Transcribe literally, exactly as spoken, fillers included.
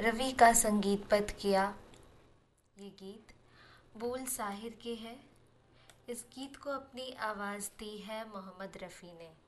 रवि का संगीतबद्ध किया। ये गीत बोल साहिर के हैं। इस गीत को अपनी आवाज़ दी है मोहम्मद रफ़ी ने।